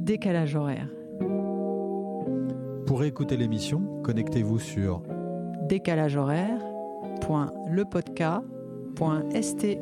Décalage horaire. Pour écouter l'émission, connectez-vous sur décalagehoraire.lepodcast.st.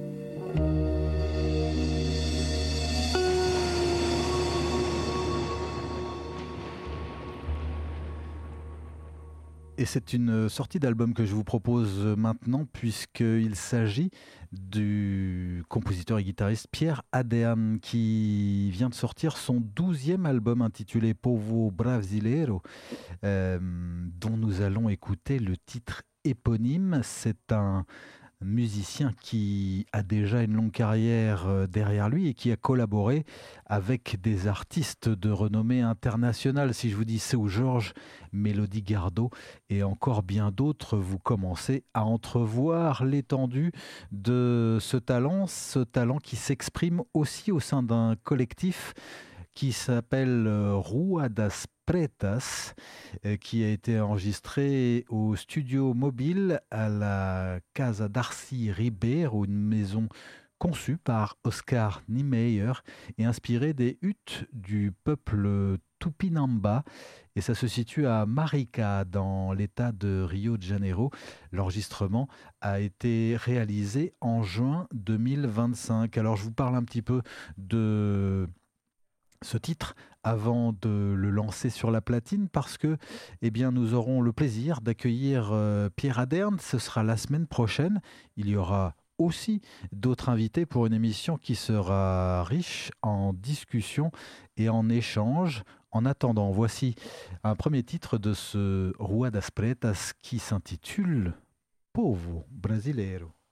Et c'est une sortie d'album que je vous propose maintenant puisqu'il s'agit du compositeur et guitariste Pierre Adern qui vient de sortir son 12e album intitulé Povo Brasileiro dont nous allons écouter le titre éponyme. C'est un musicien qui a déjà une longue carrière derrière lui et qui a collaboré avec des artistes de renommée internationale. Si je vous dis Seu Jorge, Mélodie Gardot et encore bien d'autres, vous commencez à entrevoir l'étendue de ce talent qui s'exprime aussi au sein d'un collectif qui s'appelle Rua das Pretas, qui a été enregistré au studio mobile à la Casa Darcy Ribeiro, une maison conçue par Oscar Niemeyer et inspirée des huttes du peuple Tupinamba. Et ça se situe à Marica, dans l'état de Rio de Janeiro. L'enregistrement a été réalisé en juin 2025. Alors je vous parle un petit peu de ce titre avant de le lancer sur la platine parce que nous aurons le plaisir d'accueillir Pierre Adern. Ce sera la semaine prochaine. Il y aura aussi d'autres invités pour une émission qui sera riche en discussions et en échanges. En attendant, voici un premier titre de ce Rua das Pretas qui s'intitule Povo Brasileiro.